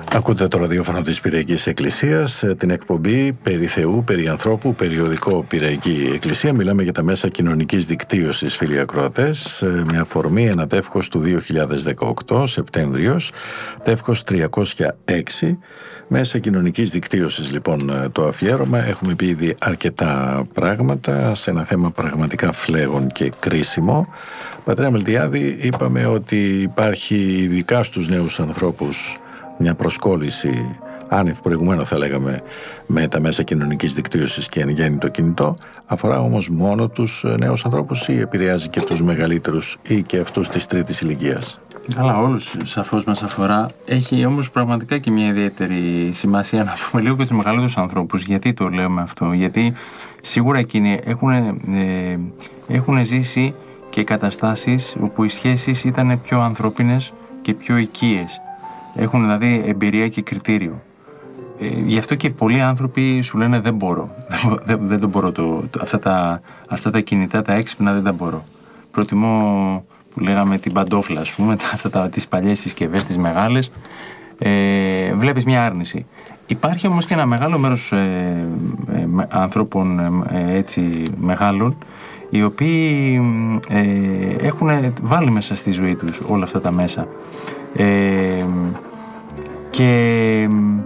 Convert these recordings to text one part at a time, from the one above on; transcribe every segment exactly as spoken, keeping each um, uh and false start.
Ακούτε το ραδιόφωνο της Πειραϊκής Εκκλησίας, την εκπομπή περί Θεού, περί ανθρώπου, περιοδικό Πειραϊκή Εκκλησία. Μιλάμε για τα μέσα κοινωνικής δικτύωσης, φίλοι ακροατές, με αφορμή ένα τεύχος του δύο χιλιάδες δεκαοκτώ, Σεπτέμβριος, τεύχος τριακόσια έξι. Μέσα κοινωνικής δικτύωσης λοιπόν το αφιέρωμα. Έχουμε πει ήδη αρκετά πράγματα σε ένα θέμα πραγματικά φλέγον και κρίσιμο. Πατρέα Μιλτιάδη, είπαμε ότι υπάρχει ειδικά στους νέους ανθρώπους μια προσκόλληση άνευ προηγουμένου, θα λέγαμε, με τα μέσα κοινωνικής δικτύωσης και εν γέννη το κινητό. Αφορά όμως μόνο τους νέους ανθρώπους ή επηρεάζει και τους μεγαλύτερους ή και αυτούς της τρίτης ηλικίας? Καλά, όλους σαφώς μας αφορά. Έχει όμως πραγματικά και μια ιδιαίτερη σημασία να πούμε λίγο και τους μεγαλύτερους ανθρώπους. Γιατί το λέμε αυτό? Γιατί σίγουρα εκείνοι έχουν, ε, έχουν ζήσει και καταστάσεις όπου οι σχέσεις ήταν πιο ανθρώπινες και πιο οικίες. Έχουν δηλαδή εμπειρία και κριτήριο. Ε, γι' αυτό και πολλοί άνθρωποι σου λένε δεν μπορώ. δεν, δεν το μπορώ το, το, αυτά, τα, αυτά τα κινητά, τα έξυπνα δεν τα μπορώ. Προτιμώ, που λέγαμε, την παντόφλα, ας πούμε, αυτά τα, τις παλιές συσκευές, τις μεγάλες. Ε, βλέπεις μια άρνηση. Υπάρχει όμως και ένα μεγάλο μέρος ε, ε, ανθρώπων ε, έτσι μεγάλων, οι οποίοι ε, έχουν βάλει μέσα στη ζωή τους όλα αυτά τα μέσα. Ε, και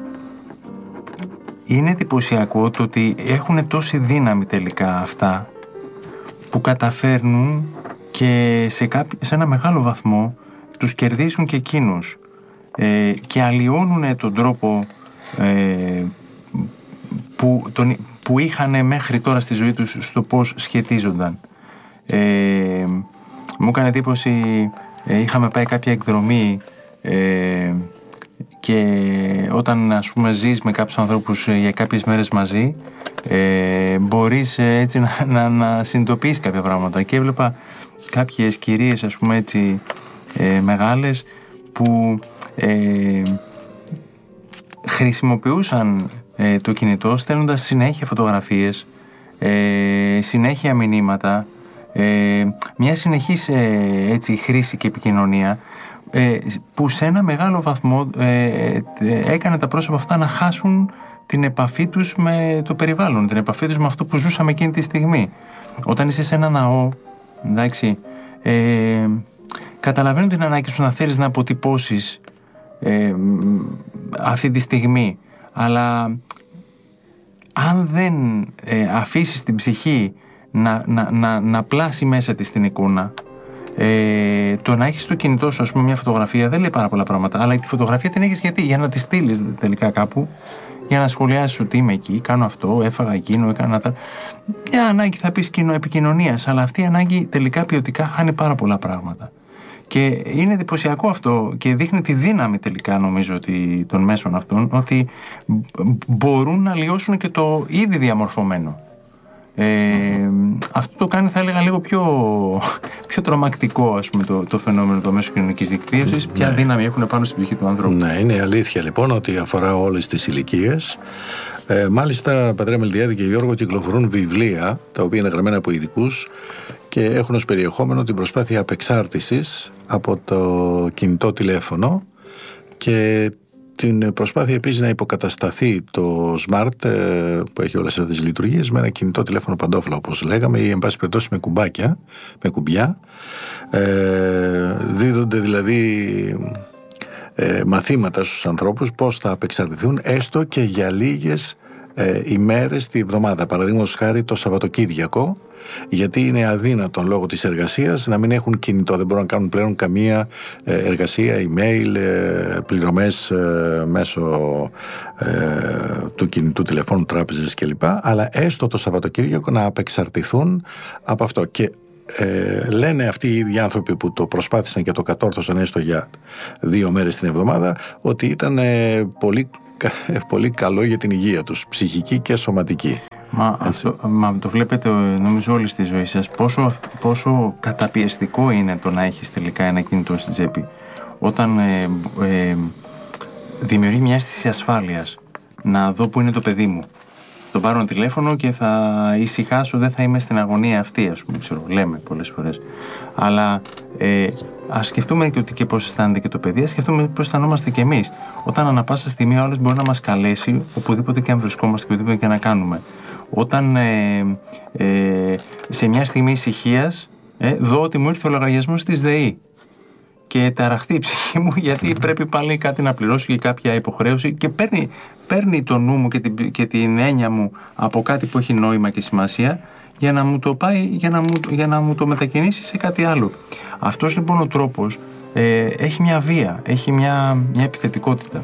είναι εντυπωσιακό το ότι έχουν τόση δύναμη τελικά αυτά, που καταφέρνουν και σε, κάποι, σε ένα μεγάλο βαθμό τους κερδίσουν και εκείνους, ε, και αλλοιώνουν τον τρόπο ε, που, τον, που είχαν μέχρι τώρα στη ζωή τους στο πώς σχετίζονταν. Ε, μου έκανε εντύπωση, ε, είχαμε πάει κάποια εκδρομή ε, και όταν, ας πούμε, ζεις με κάποιους ανθρώπους για κάποιες μέρες μαζί, ε, μπορείς ε, έτσι να, να, να συνειδητοποιήσεις κάποια πράγματα. Και έβλεπα κάποιες κυρίες, ας πούμε, έτσι ε, μεγάλες, που ε, χρησιμοποιούσαν ε, το κινητό στέλνοντας συνέχεια φωτογραφίες, ε, συνέχεια μηνύματα, ε, μια συνεχής ε, έτσι, χρήση και επικοινωνία, ε, που σε ένα μεγάλο βαθμό ε, ε, έκανε τα πρόσωπα αυτά να χάσουν την επαφή τους με το περιβάλλον, την επαφή τους με αυτό που ζούσαμε εκείνη τη στιγμή. Όταν είσαι σε ένα ναό, εντάξει, ε, καταλαβαίνω την ανάγκη σου να θέλεις να αποτυπώσεις ε, αυτή τη στιγμή, αλλά αν δεν ε, αφήσεις την ψυχή να, να, να, να πλάσει μέσα της την εικόνα, ε, το να έχεις στο κινητό σου, ας πούμε, μια φωτογραφία δεν λέει πάρα πολλά πράγματα, αλλά τη φωτογραφία την έχεις γιατί? Για να τη στείλεις τελικά κάπου, για να σχολιάσεις ότι είμαι εκεί, κάνω αυτό, έφαγα εκείνο, έκανα τα... Μια ανάγκη, θα πεις, επικοινωνίας, αλλά αυτή η ανάγκη τελικά ποιοτικά χάνει πάρα πολλά πράγματα. Και είναι εντυπωσιακό αυτό και δείχνει τη δύναμη τελικά, νομίζω, ότι, των μέσων αυτών, ότι μπορούν να αλλοιώσουν και το ήδη διαμορφωμένο. Ε, αυτό το κάνει, θα έλεγα, λίγο πιο, πιο τρομακτικό, ας πούμε, το, το φαινόμενο το μέσο κοινωνικής δικτύωσης. Ποια ναι. δύναμη έχουν πάνω στην ψυχή του ανθρώπου. Ναι, είναι αλήθεια λοιπόν ότι αφορά όλες τις ηλικίες. Ε, μάλιστα, πατρέα Μιλτιάδη και Γιώργο, κυκλοφορούν βιβλία τα οποία είναι γραμμένα από ειδικούς και έχουν ως περιεχόμενο την προσπάθεια απεξάρτησης από το κινητό τηλέφωνο και την προσπάθεια επίσης να υποκατασταθεί το smart, που έχει όλες αυτές τις λειτουργίες, με ένα κινητό τηλέφωνο παντόφλα, όπως λέγαμε, ή εν πάση περιπτώσει με κουμπάκια, με κουμπιά. Ε, δίδονται δηλαδή ε, μαθήματα στους ανθρώπους πώς θα απεξαρτηθούν έστω και για λίγες ε, ημέρες τη εβδομάδα. Παραδείγματος χάρη το Σαββατοκύριακο, γιατί είναι αδύνατον λόγω της εργασίας να μην έχουν κινητό, δεν μπορούν να κάνουν πλέον καμία εργασία, email, πληρωμές μέσω του κινητού τηλεφώνου, τράπεζες κλπ. Αλλά έστω το Σαββατοκύριακο να απεξαρτηθούν από αυτό. Και ε, λένε αυτοί οι ίδιοι άνθρωποι που το προσπάθησαν και το κατόρθωσαν έστω για δύο μέρες την εβδομάδα, ότι ήταν ε, πολύ, πολύ καλό για την υγεία τους, ψυχική και σωματική. Μα, αυτό, μα το βλέπετε, νομίζω, όλη στη ζωή σας, πόσο, πόσο καταπιεστικό είναι το να έχεις τελικά ένα κινητό στην τσέπη. Όταν ε, ε, δημιουργεί μια αίσθηση ασφάλειας, να δω που είναι το παιδί μου, το, πάρω τηλέφωνο και θα ησυχάσω, δεν θα είμαι στην αγωνία αυτή, ας πούμε, ξέρω, λέμε πολλές φορές. Αλλά ε, ας σκεφτούμε και ότι και πώς αισθάνεται και το παιδί, ας σκεφτούμε πώς αισθανόμαστε και εμείς. Όταν ανά πάσα στιγμή ο άλλος μπορεί να μας καλέσει, οπουδήποτε και αν βρισκόμαστε, οπουδήποτε και να κάνουμε. Όταν ε, ε, σε μια στιγμή ησυχίας ε, δω ότι μου ήρθε ο λογαριασμός της ΔΕΗ και ταραχτεί η ψυχή μου, γιατί πρέπει πάλι κάτι να πληρώσω και κάποια υποχρέωση, και παίρνει, παίρνει το νου μου και την, και την έννοια μου από κάτι που έχει νόημα και σημασία για να μου το πάει, για να μου, για να μου το μετακινήσει σε κάτι άλλο. Αυτός λοιπόν ο τρόπος ε, έχει μια βία, έχει μια, μια επιθετικότητα.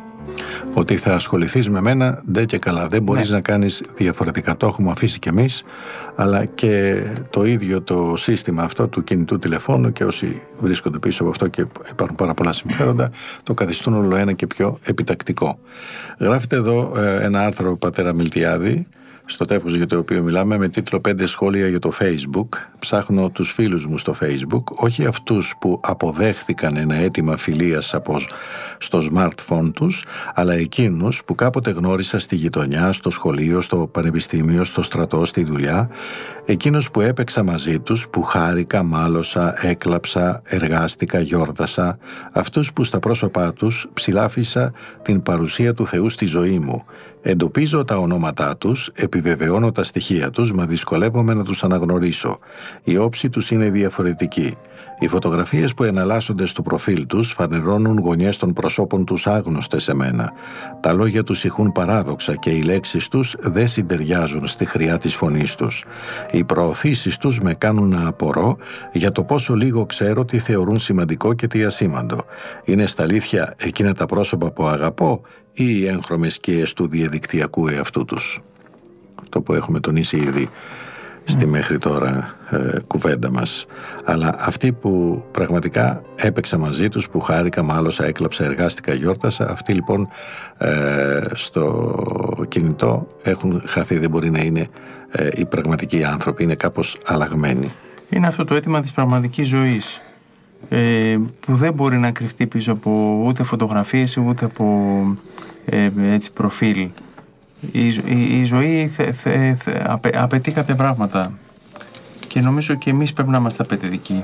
Ότι θα ασχοληθείς με μένα, ντε και καλά. Δεν μπορείς ναι. να κάνεις διαφορετικά. Το έχουμε αφήσει κι εμείς, αλλά και το ίδιο το σύστημα αυτό του κινητού τηλεφώνου, και όσοι βρίσκονται πίσω από αυτό, και υπάρχουν πάρα πολλά συμφέροντα, το καθιστούν όλο ένα και πιο επιτακτικό. Γράφεται εδώ ε, ένα άρθρο πατέρα Μιλτιάδη, στο τεύχος για το οποίο μιλάμε, με τίτλο «Πέντε σχόλια για το Facebook». Ψάχνω τους φίλους μου στο Facebook, όχι αυτούς που αποδέχθηκαν ένα αίτημα φιλίας από, στο smartphone τους, αλλά εκείνους που κάποτε γνώρισα στη γειτονιά, στο σχολείο, στο πανεπιστήμιο, στο στρατό, στη δουλειά, εκείνους που έπαιξα μαζί τους, που χάρηκα, μάλωσα, έκλαψα, εργάστηκα, γιόρτασα, αυτούς που στα πρόσωπά τους ψηλάφισα την παρουσία του Θεού στη ζωή μου. Εντοπίζω τα ονόματά τους, επιβεβαιώνω τα στοιχεία τους, μα δυσκολεύομαι να τους αναγνωρίσω. Η όψη τους είναι διαφορετική. Οι φωτογραφίες που εναλλάσσονται στο προφίλ τους φανερώνουν γωνιές των προσώπων τους άγνωστες σε μένα. Τα λόγια τους ηχούν παράδοξα και οι λέξεις τους δεν συντεριάζουν στη χρειά της φωνής τους. Οι προωθήσεις τους με κάνουν να απορώ για το πόσο λίγο ξέρω τι θεωρούν σημαντικό και τι ασήμαντο. Είναι στα αλήθεια εκείνα τα πρόσωπα που αγαπώ, ή οι έγχρωμες σκιές του διαδικτυακού εαυτού τους? Αυτό που έχουμε τονίσει ήδη στη μέχρι τώρα ε, κουβέντα μας. Αλλά αυτοί που πραγματικά έπαιξα μαζί τους, που χάρηκα, μάλωσα, έκλαψα, εργάστηκα, γιόρτασα, αυτοί λοιπόν ε, στο κινητό έχουν χαθεί. Δεν μπορεί να είναι ε, οι πραγματικοί άνθρωποι, είναι κάπως αλλαγμένοι. Είναι αυτό το αίτημα της πραγματικής ζωής, ε, που δεν μπορεί να κρυφτεί πίσω από ούτε φωτογραφίες ούτε από ε, έτσι, προφίλ. Η, η, η ζωή θε, θε, θε, απαι, απαιτεί κάποια πράγματα, και νομίζω και εμείς πρέπει να είμαστε απαιτητικοί.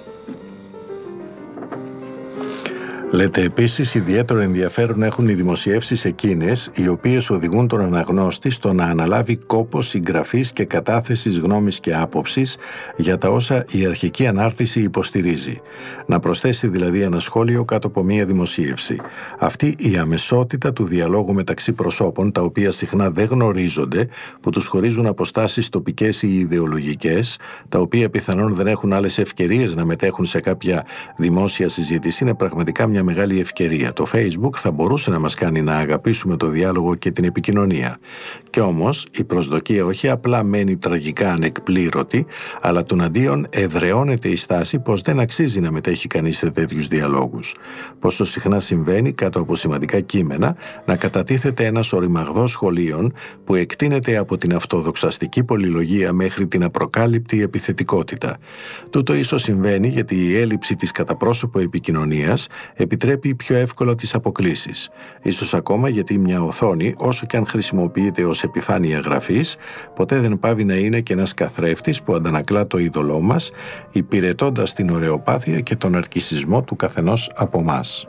Λέτε επίσης, ιδιαίτερο ενδιαφέρον έχουν οι δημοσιεύσεις εκείνες οι οποίες οδηγούν τον αναγνώστη στο να αναλάβει κόπο συγγραφής και κατάθεσης γνώμης και άποψης για τα όσα η αρχική ανάρτηση υποστηρίζει. Να προσθέσει δηλαδή ένα σχόλιο κάτω από μία δημοσίευση. Αυτή η αμεσότητα του διαλόγου μεταξύ προσώπων, τα οποία συχνά δεν γνωρίζονται, που τους χωρίζουν αποστάσεις τοπικές ή ιδεολογικές, τα οποία πιθανόν δεν έχουν άλλες ευκαιρίες να μετέχουν σε κάποια δημόσια συζήτηση, είναι πραγματικά μια μεγάλη ευκαιρία. Το Facebook θα μπορούσε να μας κάνει να αγαπήσουμε το διάλογο και την επικοινωνία. Κι όμως η προσδοκία όχι απλά μένει τραγικά ανεκπλήρωτη, αλλά τουναντίον εδραιώνεται η στάση πως δεν αξίζει να μετέχει κανείς σε τέτοιους διαλόγους. Πόσο συχνά συμβαίνει κάτω από σημαντικά κείμενα να κατατίθεται ένας οριμαγδός σχολείων που εκτείνεται από την αυτοδοξαστική πολυλογία μέχρι την απροκάλυπτη επιθετικότητα. Τούτο ίσως συμβαίνει γιατί η έλλειψη της καταπρόσωπο επικοινωνίας επιτρέπει πιο εύκολα τις αποκλίσεις. Ίσως ακόμα γιατί μια οθόνη, όσο και αν χρησιμοποιείται ως επιφάνεια γραφής, ποτέ δεν πάβει να είναι και ένας καθρέφτης που αντανακλά το είδωλό μας, υπηρετώντας την ωρεοπάθεια και τον αρκισισμό του καθενός από εμάς.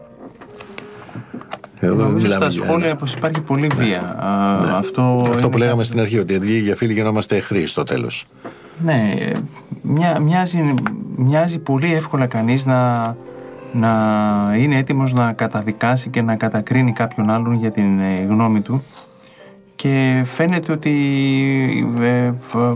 Νομίζω στα σχόλια για... πως υπάρχει πολύ βία. Ναι. Α, ναι. Αυτό, αυτό που λέγαμε κάτι... στην αρχή, ότι αντί για φίλοι γινόμαστε εχθροί στο τέλος. Ναι, μια, μοιάζει, μοιάζει πολύ εύκολα κανείς να, να είναι έτοιμος να καταδικάσει και να κατακρίνει κάποιον άλλον για την ε, γνώμη του, και φαίνεται ότι ε, ε,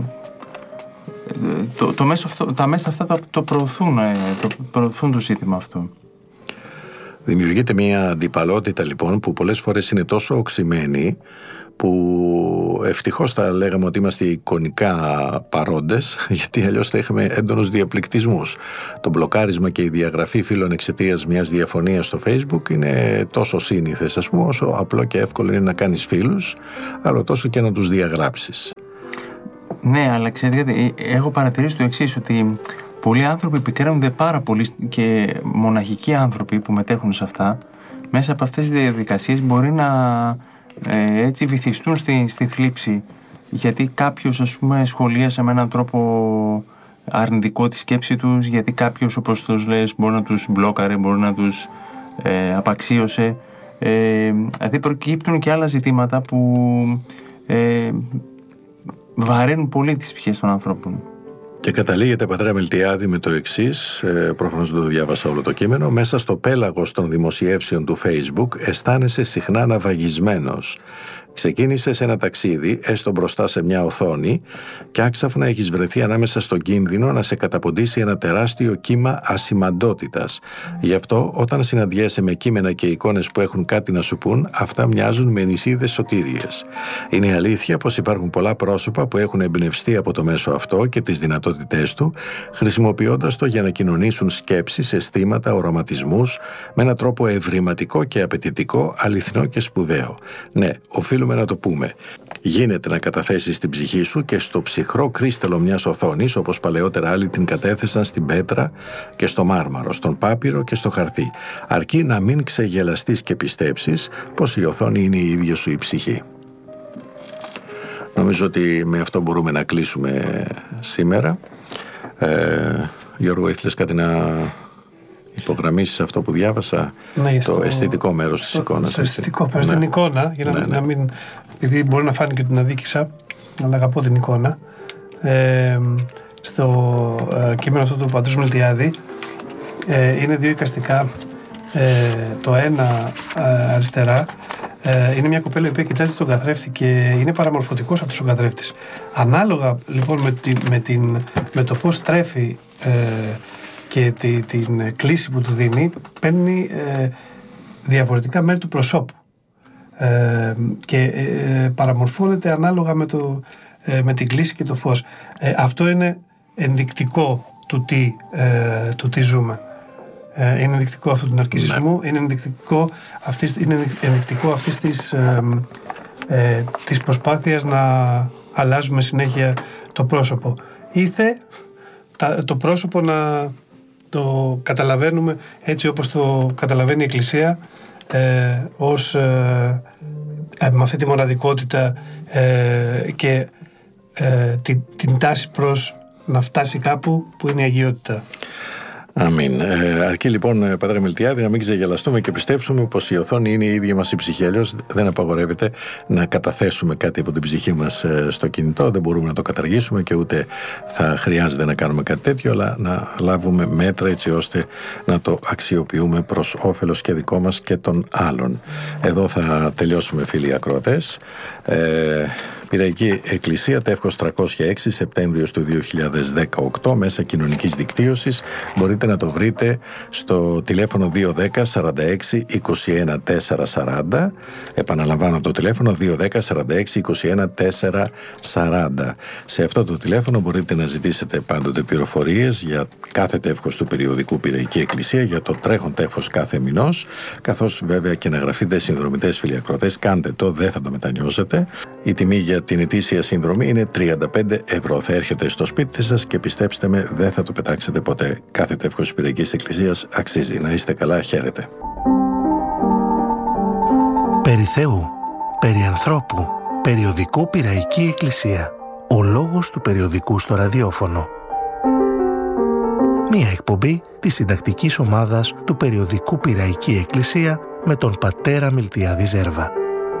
το, το μέσο αυτό, τα μέσα αυτά το, το, προωθούν, ε, το προωθούν το ζήτημα αυτό. Δημιουργείται μια αντιπαλότητα λοιπόν που πολλές φορές είναι τόσο οξυμένη, που ευτυχώς θα λέγαμε ότι είμαστε εικονικά παρόντες, γιατί αλλιώς θα είχαμε έντονους διαπληκτισμούς. Το μπλοκάρισμα και η διαγραφή φίλων εξαιτίας μιας διαφωνίας στο Facebook είναι τόσο σύνηθες, ας πούμε, όσο απλό και εύκολο είναι να κάνεις φίλους, αλλά τόσο και να τους διαγράψεις. Ναι, αλλά ξέρετε, έχω παρατηρήσει το εξής, ότι πολλοί άνθρωποι επικρίνονται πάρα πολύ, και μοναχικοί άνθρωποι που μετέχουν σε αυτά, μέσα από αυτές τις διαδικασίες μπορεί να ε, έτσι βυθιστούν στη, στη θλίψη γιατί κάποιος, ας πούμε, σχολίασε με έναν τρόπο αρνητικό τη σκέψη τους, γιατί κάποιος, όπως τους λες, μπορεί να τους μπλόκαρε, μπορεί να τους ε, απαξίωσε. Ε, δηλαδή προκύπτουν και άλλα ζητήματα που ε, βαραίνουν πολύ τις ψυχές των ανθρώπων. Και καταλήγεται, πατέρα Μιλτιάδη, με το εξής, ε, προφανώς δεν το διάβασα όλο το κείμενο: μέσα στο πέλαγος των δημοσιεύσεων του Facebook αισθάνεσαι συχνά ναυαγισμένος. Ξεκίνησες ένα ταξίδι, έστω μπροστά σε μια οθόνη, και άξαφνα έχεις βρεθεί ανάμεσα στον κίνδυνο να σε καταποντήσει ένα τεράστιο κύμα ασημαντότητας. Γι' αυτό, όταν συναντιέσαι με κείμενα και εικόνες που έχουν κάτι να σου πούν, αυτά μοιάζουν με νησίδες σωτήριες. Είναι αλήθεια πως υπάρχουν πολλά πρόσωπα που έχουν εμπνευστεί από το μέσο αυτό και τις δυνατότητές του, χρησιμοποιώντας το για να κοινωνήσουν σκέψεις, αισθήματα, οραματισμούς με έναν τρόπο ευρηματικό και απαιτητικό, αληθινό και σπουδαίο. Ναι, οφείλουμε να το πούμε. Γίνεται να καταθέσεις την ψυχή σου και στο ψυχρό κρίστελο μιας οθόνης, όπως παλαιότερα άλλοι την κατέθεσαν στην πέτρα και στο μάρμαρο, στον πάπυρο και στο χαρτί. Αρκεί να μην ξεγελαστείς και πιστέψεις πως η οθόνη είναι η ίδια σου η ψυχή. Νομίζω ότι με αυτό μπορούμε να κλείσουμε σήμερα. Ε, Γιώργο, ήθελες κάτι να υπογραμμίσεις αυτό που διάβασα, ναι, το στο, αισθητικό μέρος της εικόνας? Το αισθητικό μέρος, ναι. Την εικόνα, για να, ναι, ναι. να μην, επειδή μπορεί να φάνηκε ότι την αδίκησα, αλλά αγαπώ την εικόνα. Ε, στο ε, κείμενο αυτό του πατρός Μιλτιάδη ε, είναι δύο εικαστικά. Ε, το ένα ε, αριστερά ε, είναι μια κοπέλα η οποία κοιτάζει τον καθρέφτη και είναι παραμορφωτικός αυτός ο καθρέφτης. Ανάλογα λοιπόν με, τη, με, την, με το πώς τρέφει ε, και τη, την κλίση που του δίνει, παίρνει ε, διαφορετικά μέρη του προσώπου ε, και ε, παραμορφώνεται ανάλογα με, το, ε, με την κλίση και το φως. Ε, αυτό είναι ενδεικτικό του τι, ε, του τι ζούμε. Ε, είναι ενδεικτικό αυτού του ναρκισσισμού, είναι ενδεικτικό αυτής, είναι ενδεικτικό αυτής της, ε, ε, της προσπάθειας να αλλάζουμε συνέχεια το πρόσωπο. Ήθε τα, το πρόσωπο να το καταλαβαίνουμε έτσι όπως το καταλαβαίνει η Εκκλησία, ε, ως ε, ε, με αυτή τη μοναδικότητα ε, και ε, την, την τάση προς να φτάσει κάπου που είναι η αγιότητα. Αμήν. Ε, αρκεί λοιπόν, πατέρα Μιλτιάδη, να μην ξεγελαστούμε και πιστέψουμε πως η οθόνη είναι η ίδια μας η ψυχή. Αλλιώς δεν απαγορεύεται να καταθέσουμε κάτι από την ψυχή μας στο κινητό. Δεν μπορούμε να το καταργήσουμε και ούτε θα χρειάζεται να κάνουμε κάτι τέτοιο, αλλά να λάβουμε μέτρα έτσι ώστε να το αξιοποιούμε προς όφελος και δικό μας και των άλλων. Εδώ θα τελειώσουμε, φίλοι ακροατές. Ε, Πειραϊκή Εκκλησία, Τεύχος τριακόσια έξι, Σεπτέμβριος του δύο χιλιάδες δεκαοκτώ, μέσα κοινωνικής δικτύωσης. Μπορείτε να το βρείτε στο τηλέφωνο δύο ένα μηδέν σαράντα έξι είκοσι ένα τετρακόσια σαράντα. Επαναλαμβάνω το τηλέφωνο δύο ένα μηδέν σαράντα έξι είκοσι ένα τετρακόσια σαράντα. Σε αυτό το τηλέφωνο μπορείτε να ζητήσετε πάντοτε πληροφορίες για κάθε τεύχος του περιοδικού Πειραϊκή Εκκλησία, για το τρέχον τεύχος κάθε μηνός, καθώς βέβαια και να γραφείτε συνδρομητές, φίλοι ακροατές. Κάντε το, δεν θα το μετανιώσετε. Η τιμή για την ετήσια συνδρομή είναι τριάντα πέντε ευρώ. Θα έρχεται στο σπίτι σας και πιστέψτε με, δεν θα το πετάξετε ποτέ. Κάθε τεύχος της Πειραϊκής Εκκλησίας αξίζει. Να είστε καλά, χαίρετε. Περί Θεού, περί ανθρώπου, περιοδικό Πειραϊκή Εκκλησία. Ο λόγος του περιοδικού στο ραδιόφωνο. Μία εκπομπή της συντακτικής ομάδας του περιοδικού Πειραϊκή Εκκλησία με τον πατέρα Μιλτιάδη Ζέρβα.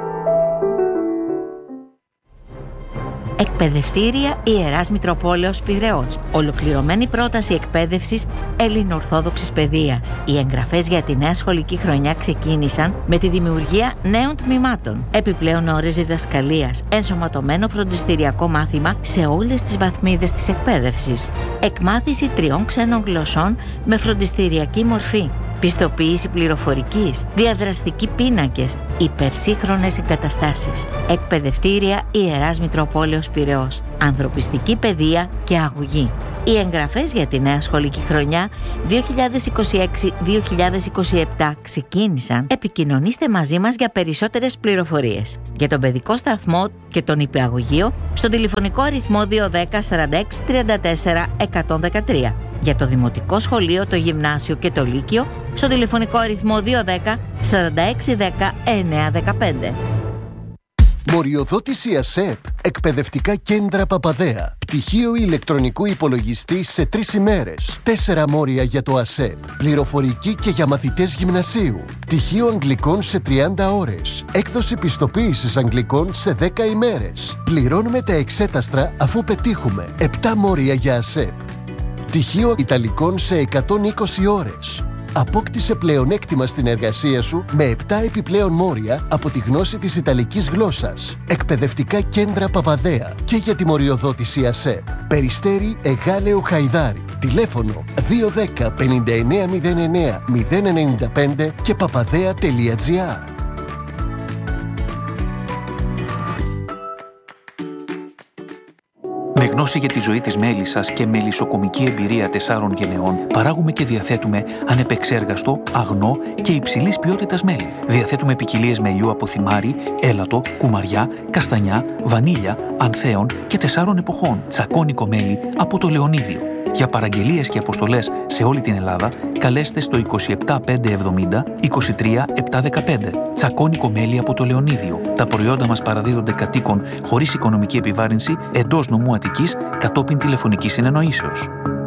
Εκπαιδευτήρια Ιεράς Μητροπόλεως Πειραιώς. Ολοκληρωμένη πρόταση εκπαίδευσης ελληνοορθόδοξης παιδείας. Οι εγγραφές για τη νέα σχολική χρονιά ξεκίνησαν με τη δημιουργία νέων τμήματων. Επιπλέον ώρες διδασκαλίας. Ενσωματωμένο φροντιστηριακό μάθημα σε όλες τις βαθμίδες της εκπαίδευσης. Εκμάθηση τριών ξένων γλωσσών με φροντιστηριακή μορφή. Πιστοποίηση πληροφορικής, διαδραστικοί πίνακες, υπερσύγχρονες εγκαταστάσεις. Εκπαιδευτήρια Ιεράς Μητροπόλεως Πειραιώς. Ανθρωπιστική παιδεία και αγωγή. Οι εγγραφές για τη νέα σχολική χρονιά δύο χιλιάδες είκοσι έξι δύο χιλιάδες είκοσι επτά ξεκίνησαν. Επικοινωνήστε μαζί μας για περισσότερες πληροφορίες. Για τον παιδικό σταθμό και τον υπηαγωγείο στον τηλεφωνικό αριθμό δύο ένα μηδέν σαράντα έξι τριάντα τέσσερα εκατόν δεκατρία. Για το δημοτικό σχολείο, το γυμνάσιο και το λύκειο στο τηλεφωνικό αριθμό δύο ένα μηδέν σαράντα έξι δέκα εννιακόσια δεκαπέντε. Μοριοδότηση ΑΣΕΠ. Εκπαιδευτικά κέντρα Παπαδέα. Πτυχίο ηλεκτρονικού υπολογιστή σε τρεις ημέρες. Τέσσερα μόρια για το ΑΣΕΠ. Πληροφορική και για μαθητές γυμνασίου. Πτυχίο αγγλικών σε τριάντα ώρες. Έκδοση πιστοποίησης αγγλικών σε δέκα ημέρες. Πληρώνουμε τα εξέταστρα αφού πετύχουμε. επτά μόρια για ΑΣΕΠ. Πτυχίο ιταλικών σε εκατόν είκοσι ώρες. Απόκτησε πλεονέκτημα στην εργασία σου με επτά επιπλέον μόρια από τη γνώση της ιταλικής γλώσσας. Εκπαιδευτικά κέντρα Παπαδέα και για τη μοριοδότηση ΑΣΕΠ. Περιστέρι Εγάλεο Χαϊδάρι. Τηλέφωνο δύο ένα μηδέν πέντε εννέα μηδέν εννέα μηδέν εννέα πέντε και παπαδέα τελεία τζι άρ. Με γνώση για τη ζωή της μέλισσας και μελισσοκομική εμπειρία τεσσάρων γενεών, παράγουμε και διαθέτουμε ανεπεξέργαστο, αγνό και υψηλής ποιότητας μέλι. Διαθέτουμε ποικιλίες μελιού από θυμάρι, έλατο, κουμαριά, καστανιά, βανίλια, ανθέων και τεσσάρων εποχών. Τσακώνικο μέλι από το Λεωνίδιο. Για παραγγελίες και αποστολές σε όλη την Ελλάδα, καλέστε στο είκοσι επτά πεντακόσια εβδομήντα είκοσι τρία επτακόσια δεκαπέντε. Τσακώνικο μέλι από το Λεωνίδιο. Τα προϊόντα μας παραδίδονται κατοίκων χωρίς οικονομική επιβάρυνση εντός νομού Αττικής κατόπιν τηλεφωνικής συνεννοήσεως.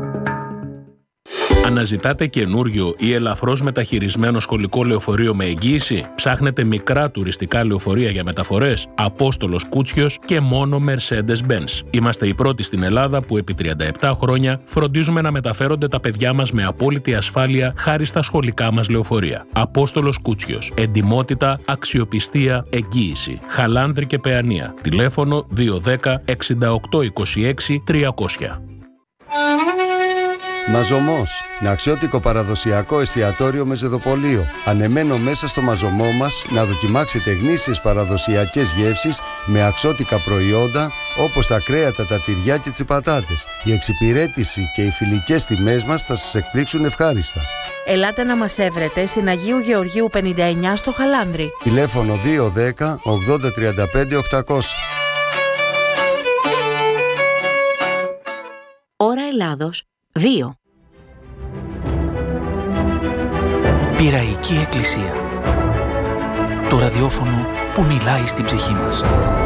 Αναζητάτε καινούριο ή ελαφρώς μεταχειρισμένο σχολικό λεωφορείο με εγγύηση? Ψάχνετε μικρά τουριστικά λεωφορεία για μεταφορές? Απόστολος Κούτσιος και μόνο Mercedes-Benz. Είμαστε οι πρώτοι στην Ελλάδα που επί τριάντα επτά χρόνια φροντίζουμε να μεταφέρονται τα παιδιά μας με απόλυτη ασφάλεια χάρη στα σχολικά μας λεωφορεία. Απόστολος Κούτσιος. Εντιμότητα, αξιοπιστία, εγγύηση. Χαλάνδρη και Παιανία. Τηλέφωνο δύο ένα μηδέν εξήντα οκτώ είκοσι έξι τριακόσια. Μαζωμός, ναξιώτικο παραδοσιακό εστιατόριο με ζεδοπολείο. Ανεμένο μέσα στο μαζωμό μας να δοκιμάξετε γνήσιες παραδοσιακές γεύσεις με αξιώτικα προϊόντα όπως τα κρέατα, τα τυριά και τις πατάτες. Η εξυπηρέτηση και οι φιλικές τιμές μας θα σας εκπλήξουν ευχάριστα. Ελάτε να μας έβρετε στην Αγίου Γεωργίου πενήντα εννιά στο Χαλάνδρι. Τηλέφωνο δύο ένα μηδέν ογδόντα τριάντα πέντε οκτακόσια. Ώρα Ελλάδος δύο. Πειραϊκή Εκκλησία. Το ραδιόφωνο που μιλάει στην ψυχή μας.